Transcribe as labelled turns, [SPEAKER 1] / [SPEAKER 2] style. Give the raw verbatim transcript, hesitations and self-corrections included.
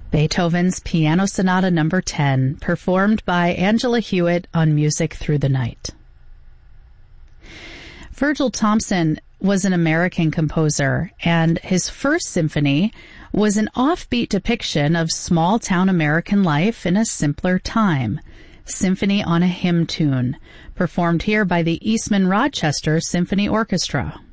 [SPEAKER 1] Beethoven's Piano Sonata Number ten, performed by Angela Hewitt on Music Through the Night. Virgil Thomson was an American composer, and his first symphony was an offbeat depiction of small-town American life in a simpler time. Symphony on a Hymn Tune, performed here by the Eastman Rochester Symphony Orchestra.